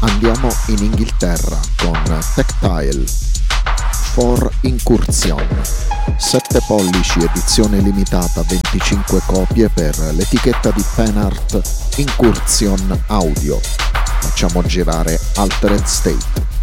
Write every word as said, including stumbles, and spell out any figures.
Andiamo in Inghilterra con Tactile for Incursion, sette pollici edizione limitata, venticinque copie per l'etichetta di Penart Incursion Audio. Facciamo girare Altered State.